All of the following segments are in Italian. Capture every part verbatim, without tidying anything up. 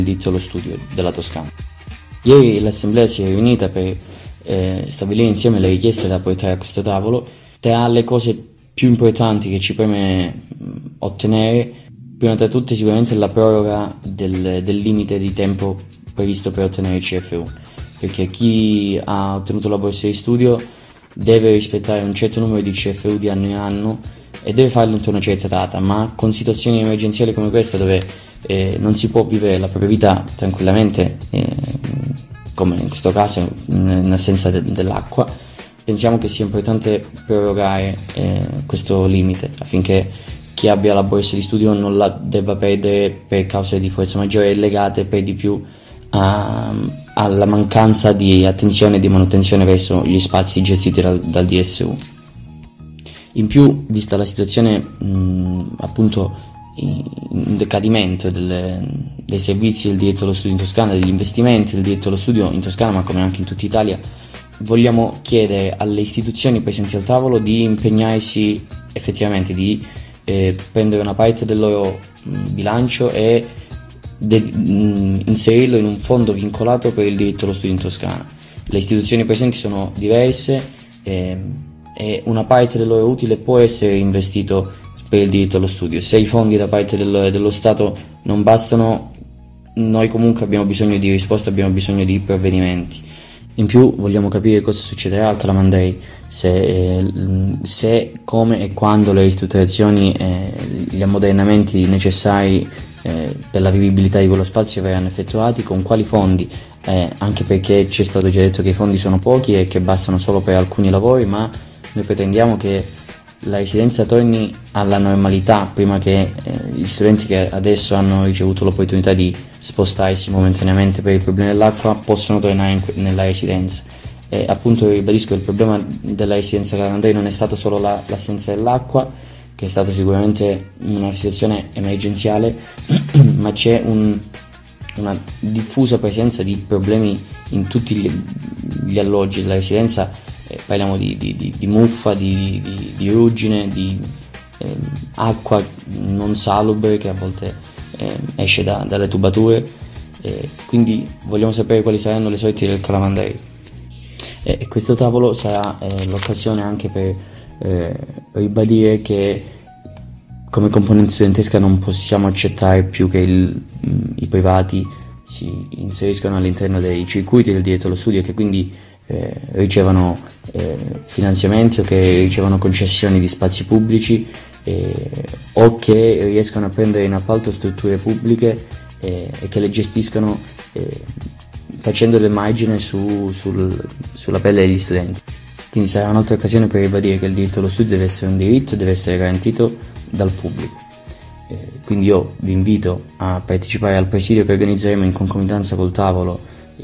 diritto allo studio della Toscana. Ieri l'Assemblea si è riunita per eh, stabilire insieme le richieste da portare a questo tavolo. Tra le cose più importanti che ci preme ottenere, prima tra tutte sicuramente la proroga del, del limite di tempo previsto per ottenere il C F U, perché chi ha ottenuto la borsa di studio deve rispettare un certo numero di C F U di anno in anno e deve farlo entro una certa data, ma con situazioni emergenziali come questa, dove eh, non si può vivere la propria vita tranquillamente, eh, come in questo caso in assenza de- dell'acqua, pensiamo che sia importante prorogare eh, questo limite affinché chi abbia la borsa di studio non la debba perdere per cause di forza maggiore legate per di più a, alla mancanza di attenzione e di manutenzione verso gli spazi gestiti dal, dal D S U. In più, vista la situazione mh, appunto in decadimento delle, dei servizi del diritto allo studio in Toscana, degli investimenti del diritto allo studio in Toscana, ma come anche in tutta Italia, vogliamo chiedere alle istituzioni presenti al tavolo di impegnarsi effettivamente, di eh, prendere una parte del loro mh, bilancio e de- mh, inserirlo in un fondo vincolato per il diritto allo studio in Toscana. Le istituzioni presenti sono diverse eh, e una parte del loro utile può essere investito per il diritto allo studio. Se i fondi da parte del, dello Stato non bastano, noi comunque abbiamo bisogno di risposte, abbiamo bisogno di provvedimenti. In più vogliamo capire cosa succederà al Calamandrei, se, se come e quando le ristrutturazioni e gli ammodernamenti necessari eh, per la vivibilità di quello spazio verranno effettuati, con quali fondi, eh, anche perché ci è stato già detto che i fondi sono pochi e che bastano solo per alcuni lavori, ma noi pretendiamo che la residenza torni alla normalità prima che eh, gli studenti che adesso hanno ricevuto l'opportunità di spostarsi momentaneamente per il problema dell'acqua possano tornare in, nella residenza. E appunto ribadisco, il problema della residenza Calamandrei non è stato solo la, l'assenza dell'acqua, che è stata sicuramente una situazione emergenziale, ma c'è un, una diffusa presenza di problemi in tutti gli, gli alloggi della residenza. Eh, parliamo di, di, di, di muffa, di, di, di ruggine, di eh, acqua non salubre che a volte eh, esce da, dalle tubature, eh, quindi vogliamo sapere quali saranno le sorti del Calamandrei. E eh, questo tavolo sarà eh, l'occasione anche per eh, ribadire che come componente studentesca non possiamo accettare più che il, mh, i privati si inseriscano all'interno dei circuiti del diritto allo studio e che quindi eh, ricevano eh, finanziamenti o che ricevano concessioni di spazi pubblici eh, o che riescano a prendere in appalto strutture pubbliche eh, e che le gestiscano eh, facendo del margine su, sul, sulla pelle degli studenti. Quindi sarà un'altra occasione per ribadire che il diritto allo studio deve essere un diritto, deve essere garantito dal pubblico. Eh, quindi io vi invito a partecipare al presidio che organizzeremo in concomitanza col tavolo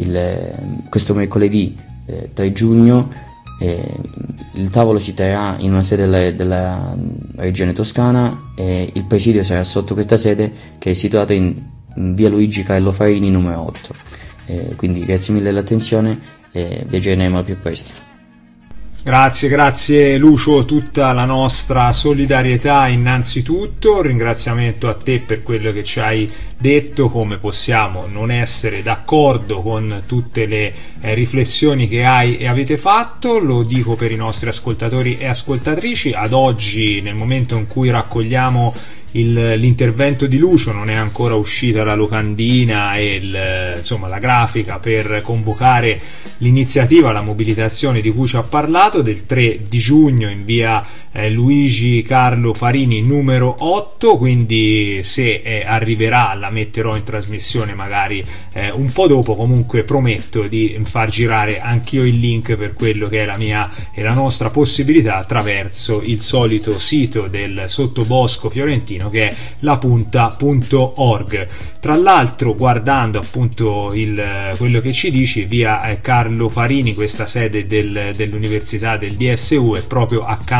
il, questo mercoledì eh, tre giugno. Eh, il tavolo si terrà in una sede della, della regione toscana e il presidio sarà sotto questa sede, che è situata in, in via Luigi Carlo Farini numero otto. Eh, quindi grazie mille dell'attenzione e vi aggiorneremo al più presto. Grazie, grazie Lucio, tutta la nostra solidarietà innanzitutto, ringraziamento a te per quello che ci hai detto. Come possiamo non essere d'accordo con tutte le eh, riflessioni che hai e avete fatto? Lo dico per i nostri ascoltatori e ascoltatrici: ad oggi, nel momento in cui raccogliamo Il, l'intervento di Lucio, non è ancora uscita la locandina e il, insomma, la grafica per convocare l'iniziativa, la mobilitazione di cui ci ha parlato, del tre di giugno in via eh, Luigi Carlo Farini numero otto. Quindi se eh, arriverà la metterò in trasmissione magari eh, un po' dopo. Comunque prometto di far girare anch'io il link per quello che è la mia e la nostra possibilità attraverso il solito sito del sottobosco fiorentino, che è lapunta punto org. Tra l'altro, guardando appunto il, quello che ci dici, via Carlo Farini, questa sede del, dell'università del D S U è proprio accanto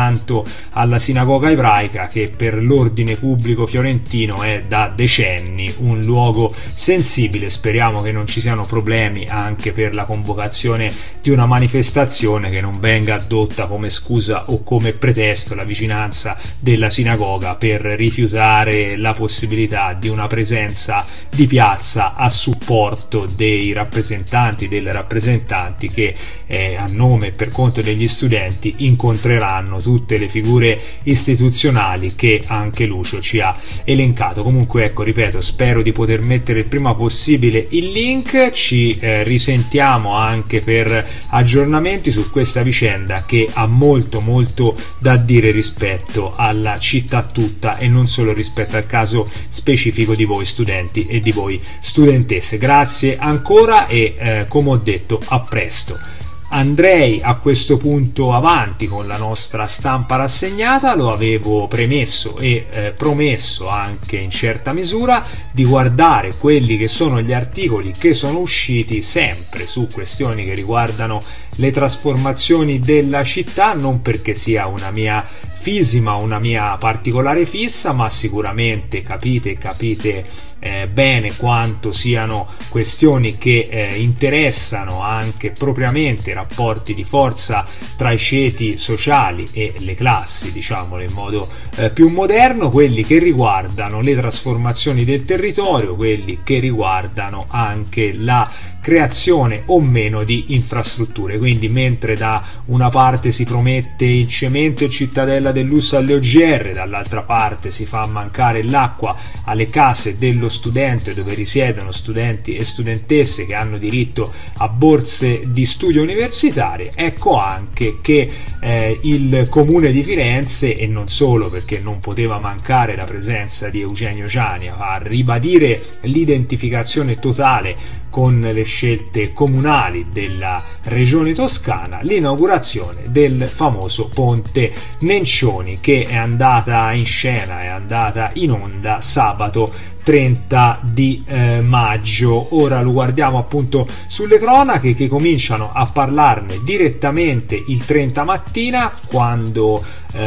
alla sinagoga ebraica, che per l'ordine pubblico fiorentino è da decenni un luogo sensibile. Speriamo che non ci siano problemi anche per la convocazione di una manifestazione, che non venga addotta come scusa o come pretesto la vicinanza della sinagoga per rifiutare la possibilità di una presenza di piazza a supporto dei rappresentanti, delle rappresentanti che eh, a nome e per conto degli studenti incontreranno tutte le figure istituzionali che anche Lucio ci ha elencato. Comunque, ecco, ripeto, spero di poter mettere il prima possibile il link. Ci eh, risentiamo anche per aggiornamenti su questa vicenda, che ha molto molto da dire rispetto alla città tutta e non solo rispetto al caso specifico di voi studenti e di voi studentesse. Grazie ancora e eh, come ho detto, a presto. Andrei a questo punto avanti con la nostra stampa rassegnata. Lo avevo premesso e eh, promesso anche in certa misura di guardare quelli che sono gli articoli che sono usciti sempre su questioni che riguardano le trasformazioni della città, non perché sia una mia fisima, una mia particolare fissa, ma sicuramente capite capite eh, bene quanto siano questioni che eh, interessano anche propriamente i rapporti di forza tra i ceti sociali e le classi, diciamolo in modo eh, più moderno, quelli che riguardano le trasformazioni del territorio, quelli che riguardano anche la creazione o meno di infrastrutture. Quindi mentre da una parte si promette il cemento e cittadella del lusso alle O G R, dall'altra parte si fa mancare l'acqua alle case dello studente dove risiedono studenti e studentesse che hanno diritto a borse di studio universitarie, ecco anche che eh, il Comune di Firenze, e non solo perché non poteva mancare la presenza di Eugenio Ciani a ribadire l'identificazione totale con le scelte comunali della regione toscana, l'inaugurazione del famoso ponte Nencioni, che è andata in scena, è andata in onda sabato trenta di eh, maggio. Ora lo guardiamo appunto sulle cronache, che cominciano a parlarne direttamente il trenta mattina, quando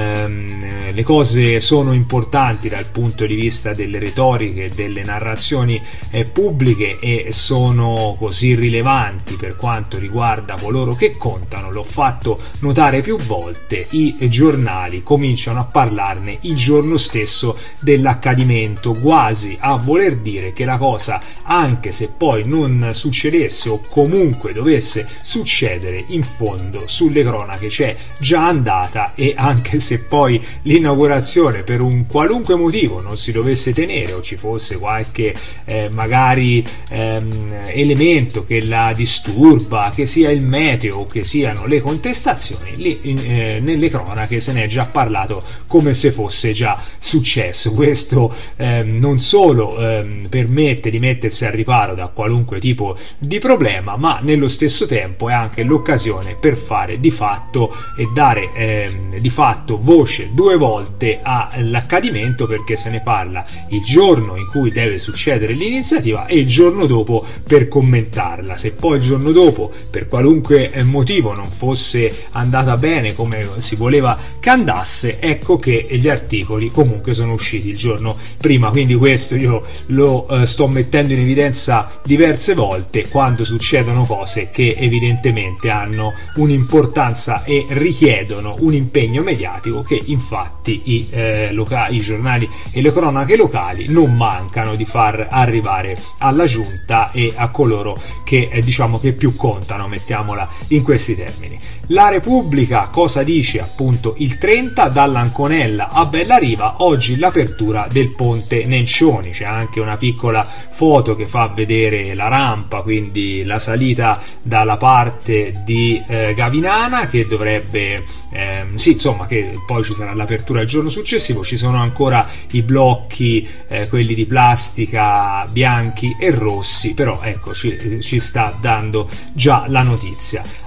ehm, le cose sono importanti dal punto di vista delle retoriche, delle narrazioni eh, pubbliche, e sono così rilevanti per quanto riguarda coloro che contano. L'ho fatto notare più volte, i giornali cominciano a parlarne il giorno stesso dell'accadimento, quasi a voler dire che la cosa, anche se poi non succedesse o comunque dovesse succedere, in fondo sulle cronache c'è già andata, e anche se poi l'inaugurazione per un qualunque motivo non si dovesse tenere o ci fosse qualche eh, magari ehm, elemento che la disturba, che sia il meteo o che siano le contestazioni, lì in, eh, nelle cronache se ne è già parlato come se fosse già successo. Questo ehm, non solo ehm, permette di mettersi al riparo da qualunque tipo di problema, ma nello stesso tempo è anche l'occasione per fare di fatto e dare ehm, di fatto voce due volte all'accadimento, perché se ne parla il giorno in cui deve succedere l'iniziativa e il giorno dopo per commentarla. Se poi il giorno dopo per qualunque motivo non fosse andata bene come si voleva che andasse, ecco che gli articoli comunque sono usciti il giorno prima. Quindi questo io lo eh, sto mettendo in evidenza diverse volte quando succedono cose che evidentemente hanno un'importanza e richiedono un impegno mediatico, che infatti i, eh, loca- i giornali e le cronache locali non mancano di far arrivare alla giunta e a coloro che eh, diciamo che più contano, mettiamola in questi termini. La Repubblica cosa dice? Appunto il trenta, dall'Anconella a Bellariva, oggi l'apertura del ponte Nencioni. C'è anche una piccola foto che fa vedere la rampa, quindi la salita dalla parte di eh, Gavinana, che dovrebbe ehm, sì insomma che poi ci sarà l'apertura il giorno successivo. Ci sono ancora i blocchi, eh, quelli di plastica bianchi e rossi, però ecco ci, ci sta dando già la notizia.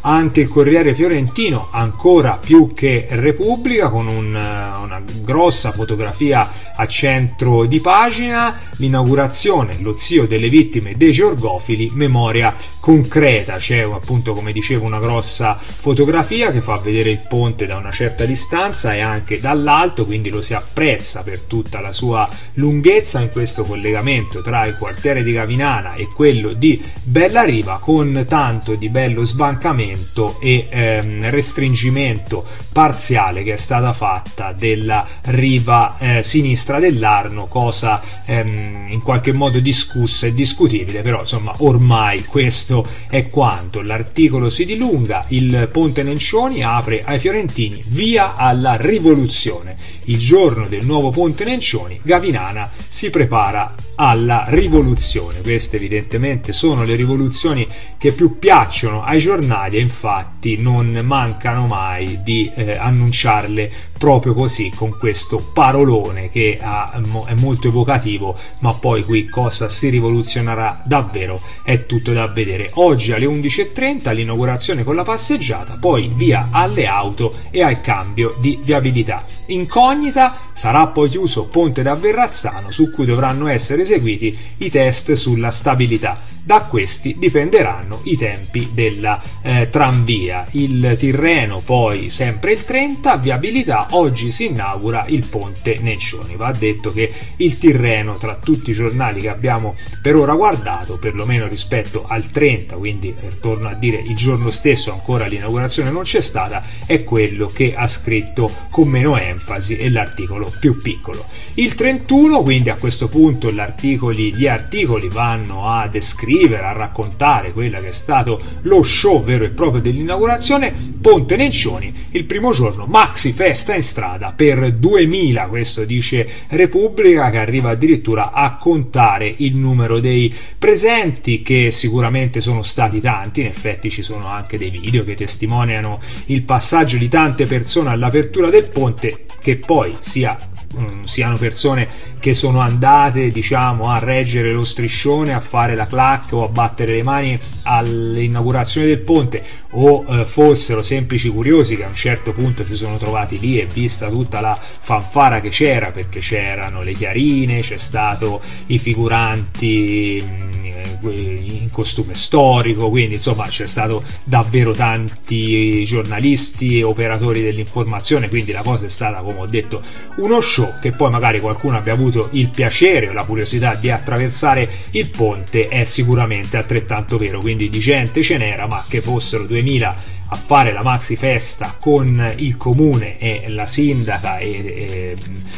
anche il Corriere Fiorentino, ancora più che Repubblica, con un, una grossa fotografia a centro di pagina: l'inaugurazione, lo zio delle vittime dei Georgofili, memoria concreta. C'è appunto, come dicevo, una grossa fotografia che fa vedere il ponte da una certa distanza e anche dall'alto, quindi lo si apprezza per tutta la sua lunghezza in questo collegamento tra il quartiere di Gavinana e quello di Bellariva, con tanto di bello sbancamento e ehm, restringimento parziale che è stata fatta della riva eh, sinistra dell'Arno, cosa ehm, in qualche modo discussa e discutibile, però insomma ormai questo è quanto. L'articolo si dilunga: il ponte Nencioni apre ai fiorentini via alla rivoluzione, il giorno del nuovo ponte Nencioni, Gavinana si prepara alla rivoluzione. Queste evidentemente sono le rivoluzioni che più piacciono ai giornali e infatti non mancano mai di eh, annunciarle proprio così, con questo parolone che ha, è molto evocativo, ma poi qui cosa si rivoluzionerà davvero è tutto da vedere. Oggi alle undici e trenta l'inaugurazione con la passeggiata, poi via alle auto e al cambio di viabilità. Incognita sarà poi chiuso Ponte da Verrazzano, su cui dovranno essere eseguiti i test sulla stabilità. Da questi dipenderanno i tempi della eh, tranvia. Il Tirreno poi sempre il trenta, viabilità. Oggi si inaugura il ponte Nencioni. Va detto che il Tirreno, tra tutti i giornali che abbiamo per ora guardato, perlomeno rispetto al trenta, quindi torno a dire il giorno stesso ancora l'inaugurazione non c'è stata, è quello che ha scritto con meno enfasi e l'articolo più piccolo. Il trentuno, quindi a questo punto l'articoli, gli articoli vanno a descrivere, a raccontare quella che è stato lo show vero e proprio dell'inaugurazione. Ponte Nencioni, il primo giorno, maxi festa in strada per duemila, questo dice Repubblica, che arriva addirittura a contare il numero dei presenti, che sicuramente sono stati tanti. In effetti ci sono anche dei video che testimoniano il passaggio di tante persone all'apertura del ponte, che poi sia siano persone che sono andate, diciamo, a reggere lo striscione, a fare la clac o a battere le mani all'inaugurazione del ponte, o eh, fossero semplici curiosi che a un certo punto si sono trovati lì e vista tutta la fanfara che c'era, perché c'erano le chiarine, c'è stato i figuranti mh, in costume storico, quindi insomma c'è stato davvero tanti giornalisti e operatori dell'informazione, quindi la cosa è stata, come ho detto, uno show. Che poi magari qualcuno abbia avuto il piacere o la curiosità di attraversare il ponte è sicuramente altrettanto vero, quindi di gente ce n'era, ma che fossero duemila a fare la maxi festa con il comune e la sindaca e, e,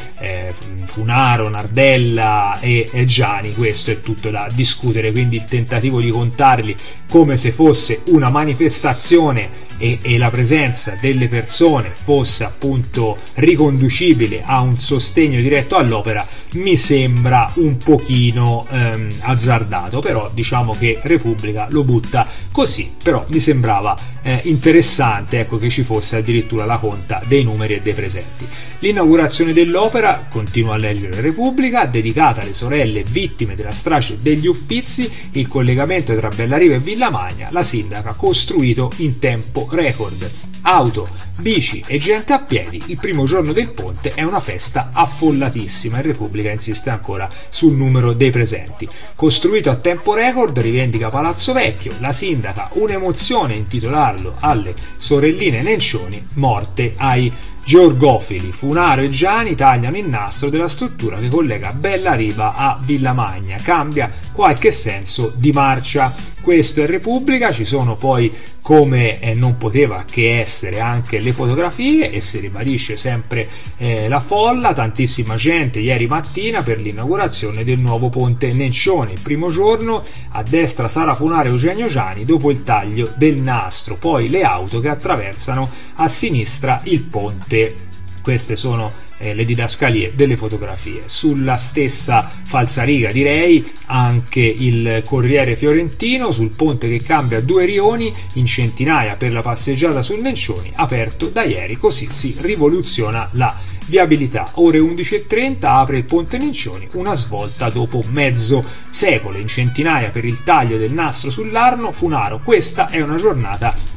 e Funaro, Nardella e, e Giani, questo è tutto da discutere. Quindi il tentativo di contarli come se fosse una manifestazione e, e la presenza delle persone fosse appunto riconducibile a un sostegno diretto all'opera mi sembra un pochino ehm, azzardato, però diciamo che Repubblica lo butta così. Però mi sembrava eh, interessante, ecco, che ci fosse addirittura la conta dei numeri e dei presenti. L'inaugurazione dell'opera, continua a leggere Repubblica, dedicata alle sorelle vittime della strage degli Uffizi, il collegamento tra Bellariva e Villamagna, la sindaca costruito in tempo record. Auto, bici e gente a piedi, il primo giorno del ponte è una festa affollatissima e Repubblica insiste ancora sul numero dei presenti. Costruito a tempo record, rivendica Palazzo Vecchio, la sindaca, un'emozione intitolarlo alle sorelline Nencioni morte ai Georgofili. Funaro e Giani tagliano il nastro della struttura che collega Bellariva a Villamagna, cambia qualche senso di marcia. Questo è Repubblica. Ci sono poi, come eh, non poteva che essere, anche le fotografie e si ribadisce sempre eh, la folla, tantissima gente ieri mattina per l'inaugurazione del nuovo ponte Nencioni. Il primo giorno, a destra Sara Funaro e Eugenio Giani dopo il taglio del nastro, poi le auto che attraversano a sinistra il ponte. Queste sono eh, le didascalie delle fotografie. Sulla stessa falsariga, direi, anche il Corriere Fiorentino, sul ponte che cambia due rioni in centinaia per la passeggiata sul Nencioni, aperto da ieri, così si rivoluziona la viabilità. Ore undici e trenta apre il ponte Nencioni, una svolta dopo mezzo secolo, in centinaia per il taglio del nastro sull'Arno. Funaro: questa è una giornata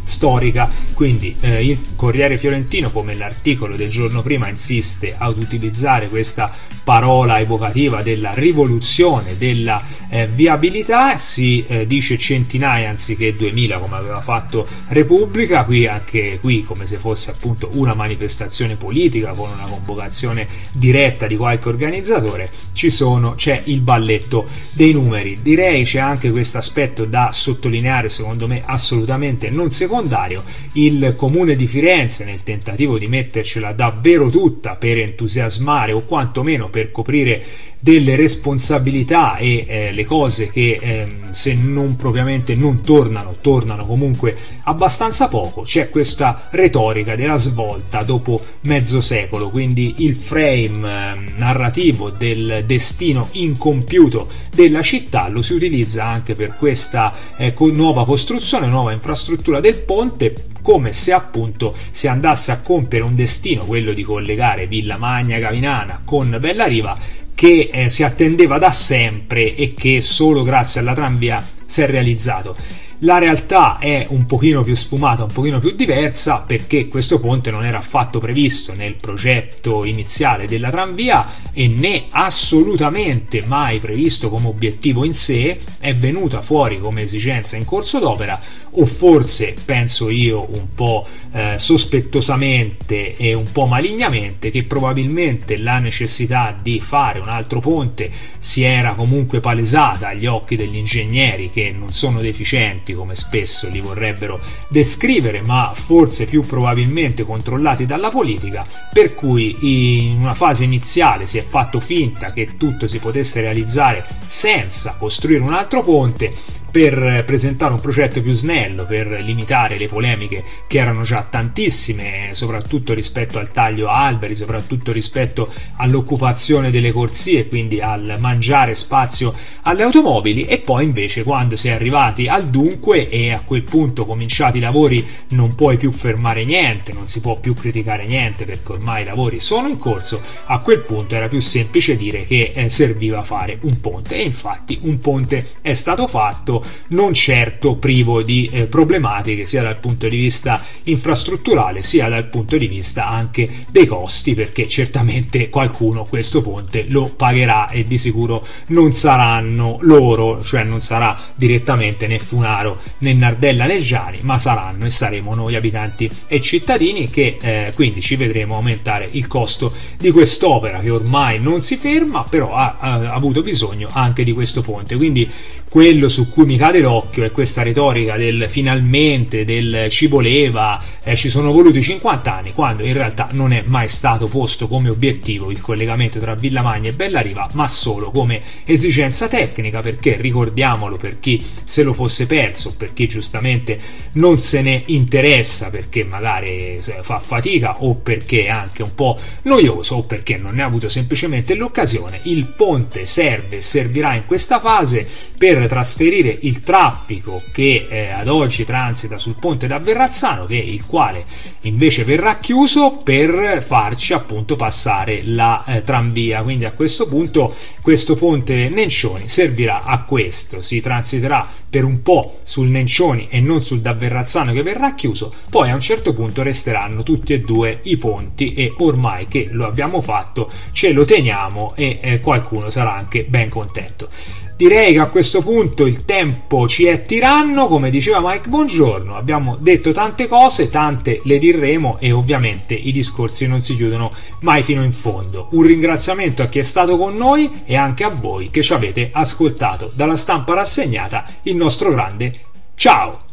storica. Quindi eh, il Corriere Fiorentino, come l'articolo del giorno prima, insiste ad utilizzare questa parola evocativa della rivoluzione della eh, viabilità, si eh, dice centinaia anziché duemila come aveva fatto Repubblica, qui anche qui come se fosse appunto una manifestazione politica con una convocazione diretta di qualche organizzatore, ci sono, c'è il balletto dei numeri. Direi c'è anche questo aspetto da sottolineare, secondo me assolutamente non secondario: il Comune di Firenze, nel tentativo di mettercela davvero tutta per entusiasmare o quantomeno per coprire delle responsabilità e eh, le cose che eh, se non propriamente non tornano, tornano comunque abbastanza poco, c'è questa retorica della svolta dopo mezzo secolo, quindi il frame eh, narrativo del destino incompiuto della città lo si utilizza anche per questa eh, nuova costruzione, nuova infrastruttura del ponte, come se appunto si andasse a compiere un destino, quello di collegare Villa Magna Gavinana con Bellariva, che eh, si attendeva da sempre e che solo grazie alla tranvia si è realizzato. La realtà è un pochino più sfumata, un pochino più diversa, perché questo ponte non era affatto previsto nel progetto iniziale della tranvia e né assolutamente mai previsto come obiettivo in sé, è venuta fuori come esigenza in corso d'opera, o forse, penso io, un po' eh, sospettosamente e un po' malignamente, che probabilmente la necessità di fare un altro ponte si era comunque palesata agli occhi degli ingegneri, che non sono deficienti come spesso li vorrebbero descrivere, ma forse più probabilmente controllati dalla politica, per cui in una fase iniziale si è fatto finta che tutto si potesse realizzare senza costruire un altro ponte, per presentare un progetto più snello, per limitare le polemiche che erano già tantissime, soprattutto rispetto al taglio a alberi, soprattutto rispetto all'occupazione delle corsie, quindi al mangiare spazio alle automobili. E poi invece, quando si è arrivati al dunque e a quel punto cominciati i lavori, non puoi più fermare niente, non si può più criticare niente perché ormai i lavori sono in corso. A quel punto era più semplice dire che eh, serviva fare un ponte, e infatti un ponte è stato fatto, non certo privo di eh, problematiche sia dal punto di vista infrastrutturale sia dal punto di vista anche dei costi, perché certamente qualcuno questo ponte lo pagherà e di sicuro non saranno loro, cioè non sarà direttamente né Funaro né Nardella né Giani, ma saranno e saremo noi abitanti e cittadini, che eh, quindi ci vedremo aumentare il costo di quest'opera che ormai non si ferma, però ha, ha avuto bisogno anche di questo ponte. Quindi quello su cui mi cade l'occhio è questa retorica del finalmente, del ci voleva, eh, ci sono voluti cinquanta anni, quando in realtà non è mai stato posto come obiettivo il collegamento tra Villa Magna e Bellariva, ma solo come esigenza tecnica, perché ricordiamolo, per chi se lo fosse perso, per chi giustamente non se ne interessa perché magari fa fatica o perché è anche un po' noioso o perché non ne ha avuto semplicemente l'occasione, il ponte serve e servirà in questa fase per trasferire il traffico che eh, ad oggi transita sul ponte da Verrazzano, che il quale invece verrà chiuso, per farci appunto passare la eh, tranvia. Quindi a questo punto questo ponte Nencioni servirà a questo, si transiterà per un po' sul Nencioni e non sul da Verrazzano che verrà chiuso, poi a un certo punto resteranno tutti e due i ponti e ormai che lo abbiamo fatto ce lo teniamo e eh, qualcuno sarà anche ben contento. Direi che a questo punto il tempo ci è tiranno, come diceva Mike Bongiorno, abbiamo detto tante cose, tante le diremo e ovviamente i discorsi non si chiudono mai fino in fondo. Un ringraziamento a chi è stato con noi e anche a voi che ci avete ascoltato. Dalla Stampa Rassegnata il nostro grande ciao!